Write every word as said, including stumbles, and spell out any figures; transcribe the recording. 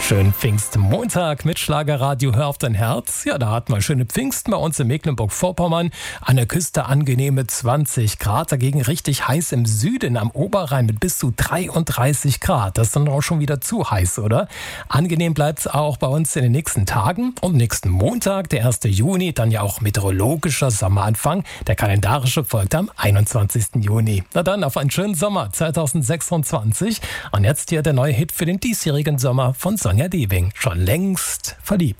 Schönen Pfingstmontag mit Schlagerradio Hör auf dein Herz. Ja, da hatten wir schöne Pfingsten bei uns in Mecklenburg-Vorpommern. An der Küste angenehme zwanzig Grad, dagegen richtig heiß im Süden am Oberrhein mit bis zu dreiunddreißig Grad. Das ist dann auch schon wieder zu heiß, oder? Angenehm bleibt es auch bei uns in den nächsten Tagen. Und nächsten Montag, der erste Juni, dann ja auch meteorologischer Sommeranfang. Der kalendarische folgt am einundzwanzigsten Juni. Na dann, auf einen schönen Sommer zweitausendsechsundzwanzig. Und jetzt hier der neue Hit für den diesjährigen Sommer von Sonja Dewing. Schon längst verliebt.